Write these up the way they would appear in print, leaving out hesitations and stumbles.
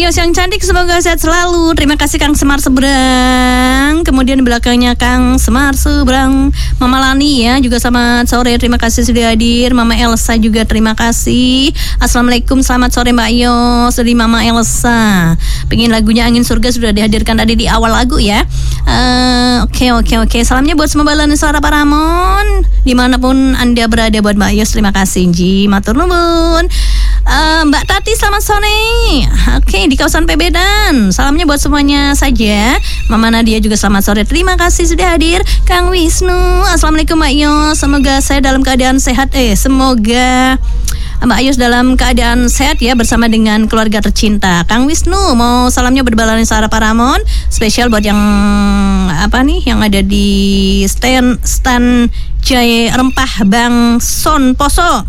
Yos yang cantik semoga sehat selalu. Terima kasih Kang Semar Seberang. Kemudian di belakangnya Kang Semar Seberang, Mama Lani ya juga selamat sore. Terima kasih sudah hadir. Mama Elsa juga terima kasih. Assalamualaikum, selamat sore Mbak Yos dari Mama Elsa. Pengen lagunya Angin Surga sudah dihadirkan tadi di awal lagu ya. Oke. Salamnya buat semua balon suara Paramon dimanapun Anda berada, buat Mbak Yos terima kasih Ji. Matur nuwun. Mbak Tati selamat sore. Oke, di kawasan Pebedan. Salamnya buat semuanya saja. Mama Nadia juga selamat sore. Terima kasih sudah hadir. Kang Wisnu, assalamualaikum Mbak Yos. Semoga saya dalam keadaan sehat. Semoga Mbak Ayus dalam keadaan sehat ya bersama dengan keluarga tercinta. Kang Wisnu mau salamnya berbalani Sarah Paramon, spesial buat yang yang ada di stand Jaya Rempah Bang Son Poso.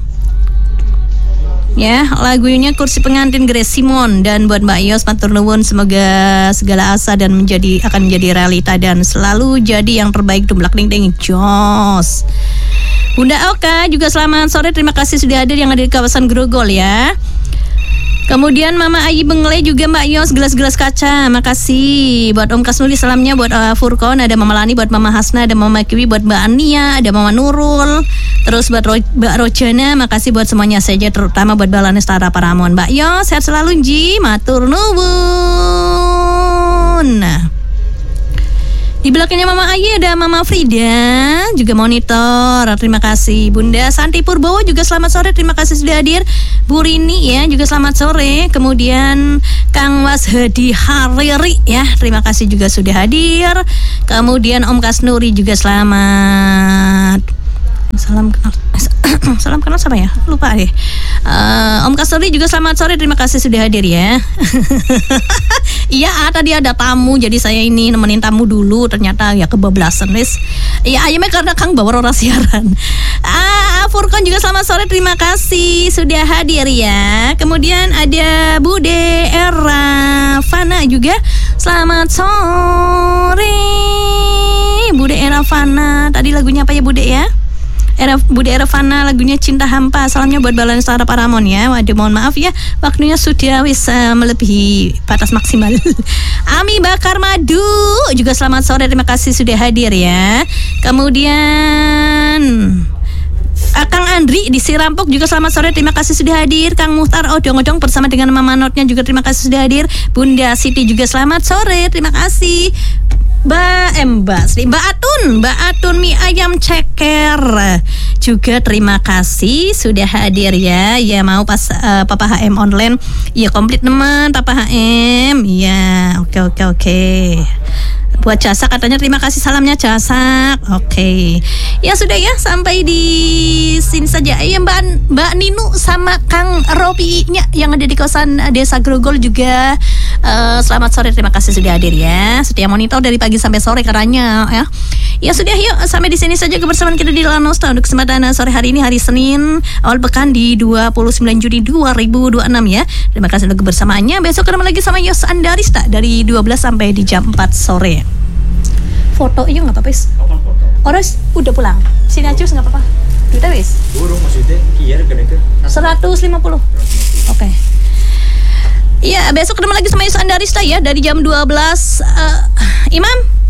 Ya, lagunya Kursi Pengantin Grace Simon. Dan buat Mbak Yos matur nuwun, semoga segala asa dan akan menjadi realita dan selalu jadi yang terbaik. Dumlak ding ding jos. Bunda Oka juga selamat sore, terima kasih sudah hadir yang ada di kawasan Grogol ya. Kemudian Mama Ayi Bengle juga Mbak Yos gelas-gelas kaca, makasih. Buat Om Kasnuli salamnya buat Furkon, ada Mama Lani, buat Mama Hasna, ada Mama Kiwi, buat Mbak Ania, ada Mama Nurul. Terus buat Mbak Rojana, makasih buat semuanya saja, terutama buat Balane Stara Paramon. Mbak Yos sehat selalu Ji, matur nuwun. Di belakangnya Mama Ayi ada Mama Frida, juga monitor. Terima kasih. Bunda Santi Purbowo juga selamat sore, terima kasih sudah hadir. Bu Rini ya juga selamat sore. Kemudian Kang Was Hadi Hariri ya, terima kasih juga sudah hadir. Kemudian Om Kasnuri juga selamat. Salam kenal siapa ya? Lupa deh. Om Kasuri juga selamat sore, terima kasih sudah hadir ya. Iya, tadi ada tamu, jadi saya ini nemenin tamu dulu. Ternyata ya kebablasan wes. Iya, ayamnya karena Kang bawa orang siaran. Furkon juga selamat sore, terima kasih sudah hadir ya. Kemudian ada Bude Era Fana juga selamat sore. Bude Era Fana, tadi lagunya apa ya Bude ya? Bude Ervana lagunya Cinta Hampa. Salamnya buat Balon Suara Paramon ya. Waduh mohon maaf ya, waktunya sudah bisa melebihi batas maksimal. Ami Bakar Madu juga selamat sore, terima kasih sudah hadir ya. Kemudian Kang Andri di Sirampok juga selamat sore, terima kasih sudah hadir. Kang Muhtar odong-odong bersama dengan Mama Notnya juga terima kasih sudah hadir. Bunda Siti juga selamat sore, terima kasih. Mbak Atun mie ayam ceker juga terima kasih sudah hadir ya. Ya mau pas Papa HM online ya komplit teman Papa HM ya. Oke. Buat Jasa katanya terima kasih, salamnya Jasa. Oke. Ya sudah ya, sampai di sini saja ya Mbak Ninu sama Kang Robi-nya yang ada di kawasan Desa Grogol juga. Selamat sore, terima kasih sudah hadir ya. Setia monitor dari pagi sampai sore karanya ya. Ya sudah yuk, sampai di sini saja kebersamaan kita di Lanosta untuk kesempatan sore hari ini, hari Senin awal pekan di 29 Juni 2026 ya. Terima kasih untuk kebersamaannya. Besok ketemu lagi sama Yos Andarista dari 12 sampai di jam 4 sore. Foto iya nggak apa-apa wis. Oras udah pulang. Sini aja nggak apa-apa. Duitnya wis. Burung maksudnya kier gede-gede. 150. Oke. Iya, besok ketemu lagi sama Yos Andarista ya dari jam 12. Imam